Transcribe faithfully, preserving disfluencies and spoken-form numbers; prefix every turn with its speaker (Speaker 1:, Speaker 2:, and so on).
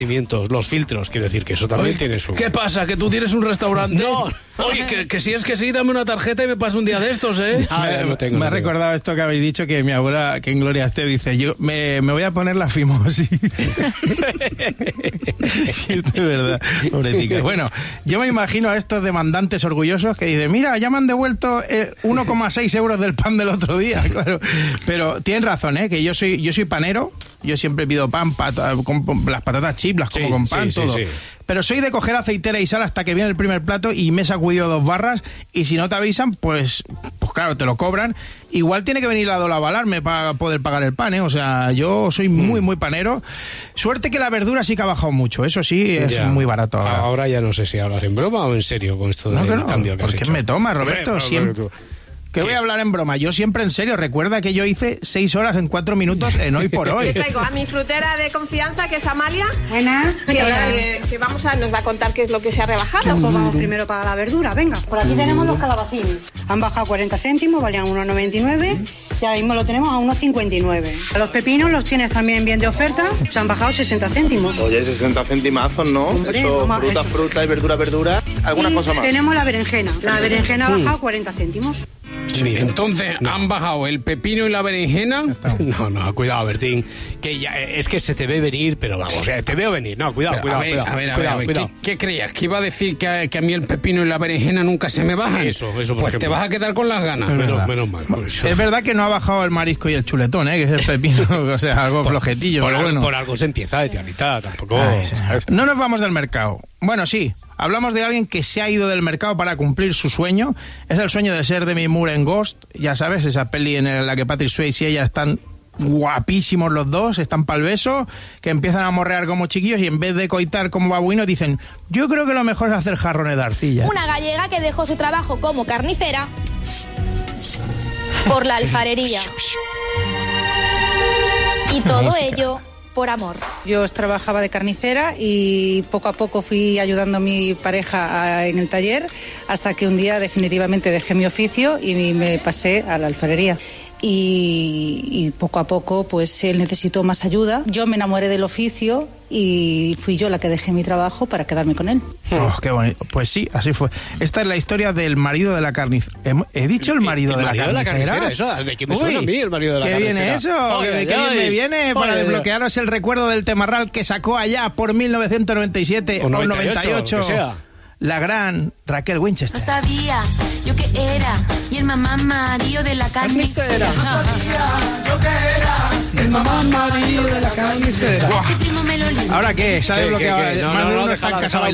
Speaker 1: los filtros, quiero decir que eso también. Oye, tiene su...
Speaker 2: ¿Qué pasa? ¿Que tú tienes un restaurante?
Speaker 1: No.
Speaker 2: Oye, que, que si es que sí, dame una tarjeta y me paso un día de estos, ¿eh?
Speaker 3: Ah, me
Speaker 1: no tengo,
Speaker 3: me
Speaker 1: no
Speaker 3: ha
Speaker 1: tengo.
Speaker 3: recordado esto que habéis dicho, que mi abuela, que en gloria esté, dice, yo me, me voy a poner la fimosis. Esto es verdad, pobretica. Bueno, yo me imagino a estos demandantes orgullosos que dicen, mira, ya me han devuelto eh, uno coma seis euros del pan del otro día, claro. Pero tienen razón, ¿eh? Que yo soy, yo soy panero, yo siempre pido pan, pata, con, con las patatas chips, las como
Speaker 1: Sí,
Speaker 3: con pan,
Speaker 1: sí,
Speaker 3: todo.
Speaker 1: sí, sí.
Speaker 3: Pero soy de coger aceitera y sal hasta que viene el primer plato y me he sacudido dos barras, y si no te avisan, pues, pues claro, te lo cobran. Igual tiene que venir la Dola a avalarme para poder pagar el pan, ¿eh? O sea, yo soy muy, muy panero. Suerte que la verdura sí que ha bajado mucho, eso sí, es
Speaker 1: Ya.
Speaker 3: muy barato ahora.
Speaker 1: Ahora ya no sé si hablas en broma o en serio con esto
Speaker 3: No,
Speaker 1: del
Speaker 3: que no.
Speaker 1: cambio que has
Speaker 3: ¿Por qué
Speaker 1: hecho.
Speaker 3: me tomas, Roberto?
Speaker 1: Hombre,
Speaker 3: Siempre...
Speaker 1: pero tú-
Speaker 3: Que voy a hablar en broma, yo siempre en serio. Recuerda que yo hice seis horas en cuatro minutos en Hoy por Hoy.
Speaker 4: Le traigo a mi frutera de confianza, que es Amalia.
Speaker 5: Buenas.
Speaker 4: Que, que, que vamos a, nos va a contar qué es lo que se ha rebajado.
Speaker 5: Pues vamos primero para la verdura, venga. Por aquí tenemos los calabacines. Han bajado cuarenta céntimos, valían uno noventa y nueve y ahora mismo lo tenemos a uno cincuenta y nueve. Los pepinos los tienes también bien de oferta, se han bajado sesenta céntimos.
Speaker 6: Oye, sesenta centimazos, ¿no?
Speaker 5: Hombre,
Speaker 6: Eso,
Speaker 5: vamos a-
Speaker 6: fruta,
Speaker 5: eso.
Speaker 6: fruta y verdura, verdura. ¿Alguna
Speaker 5: Y
Speaker 6: cosa más?
Speaker 5: tenemos la berenjena. La berenjena ha bajado cuarenta céntimos.
Speaker 2: Sí, entonces, ¿han bajado el pepino y la berenjena?
Speaker 1: No, no, cuidado, Bertín, que ya es que se te ve venir, pero vamos, eh, te veo venir. No, cuidado,
Speaker 2: Pero,
Speaker 1: cuidado,
Speaker 2: a ver,
Speaker 1: cuidado,
Speaker 2: a ver, a ver,
Speaker 1: cuidado,
Speaker 2: a ver,
Speaker 1: cuidado.
Speaker 2: ¿qué, qué creías? ¿Que iba a decir que a, que a mí el pepino y la berenjena nunca se me bajan?
Speaker 1: Eso, eso, por
Speaker 2: Pues te
Speaker 1: ejemplo.
Speaker 2: vas a quedar con las ganas.
Speaker 3: verdad.
Speaker 1: Menos, menos mal. por eso.
Speaker 3: Es verdad que no ha bajado el marisco y el chuletón, ¿eh? Que es el pepino, o sea, algo flojetillo,
Speaker 1: Por,
Speaker 3: pero
Speaker 1: algo,
Speaker 3: bueno.
Speaker 1: por algo se empieza, de tianita, tampoco.
Speaker 3: Ay, sí.
Speaker 1: ¿sabes?
Speaker 3: No nos vamos del mercado. Bueno, sí, hablamos de alguien que se ha ido del mercado para cumplir su sueño. Es el sueño de ser Demi Moore en Ghost, ya sabes, esa peli en la que Patrick Swayze y ella están guapísimos los dos, están pa'l beso, que empiezan a morrear como chiquillos y en vez de coitar como babuinos dicen, yo creo que lo mejor es hacer jarrones de arcilla.
Speaker 7: Una gallega que dejó su trabajo como carnicera por la alfarería. Y todo ello por amor.
Speaker 8: Yo trabajaba de carnicera y poco a poco fui ayudando a mi pareja a- en el taller hasta que un día definitivamente dejé mi oficio y me pasé a la alfarería. Y, y poco a poco pues él necesitó más ayuda. Yo me enamoré del oficio y fui yo la que dejé mi trabajo para quedarme con él.
Speaker 3: Oh, qué bonito. Pues sí, así fue. Esta es la historia del marido de la carnicera. ¿He dicho el marido,
Speaker 1: El
Speaker 3: de,
Speaker 1: marido
Speaker 3: la
Speaker 1: de la
Speaker 3: carnicera?
Speaker 1: carnicera, eso, ¿de qué me
Speaker 3: Uy,
Speaker 1: suena a mí el marido de la
Speaker 3: ¿qué
Speaker 1: carnicera?
Speaker 3: viene eso?
Speaker 1: Ay,
Speaker 3: ¿Qué,
Speaker 1: ay,
Speaker 3: qué bien
Speaker 1: ay.
Speaker 3: me viene para
Speaker 1: Ay, ay,
Speaker 3: desbloquearos el recuerdo del Temarral que sacó allá por mil novecientos noventa y siete
Speaker 1: O
Speaker 3: o
Speaker 1: noventa y ocho,
Speaker 3: noventa y ocho
Speaker 1: lo que sea.
Speaker 3: la gran Raquel Winchester.
Speaker 9: No sabía yo que era y el mamá Mario de la carnicera.
Speaker 1: Carnicera.
Speaker 9: No sabía yo que era el mamá Mario de la carnicera.
Speaker 3: ¿Ahora qué? ¿Se ha
Speaker 1: ¿Qué,
Speaker 3: desbloqueado?
Speaker 1: qué, qué? No,
Speaker 3: Más
Speaker 1: no,
Speaker 3: de
Speaker 1: no,
Speaker 3: uno
Speaker 1: déjala,
Speaker 3: está en casa
Speaker 1: déjala